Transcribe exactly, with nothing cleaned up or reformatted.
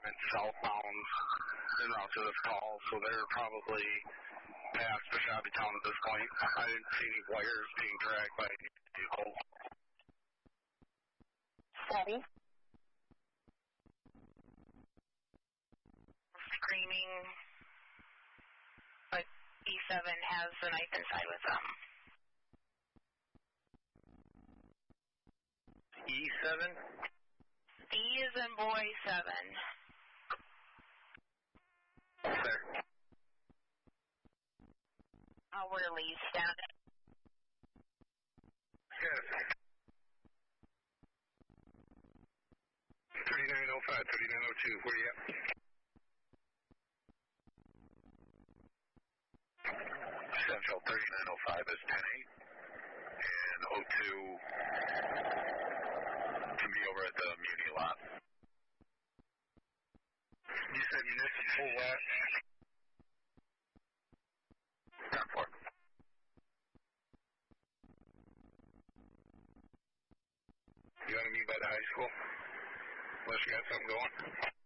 southbound en route to this call, so they're probably past Beshabi Town at this point. I didn't see any wires being dragged by any vehicle. Steady. Screaming, but E seven has the knife inside with them. E seven? E is in boy seven. Sir. Uh, we're Lee's status. Yes. thirty-nine oh five, thirty-nine oh two, where you at? Central thirty-nine oh five is ten eight, and oh two can be over at the Muni lot. You said municipal what? ten four. You want to meet by the high school? Unless you got something going?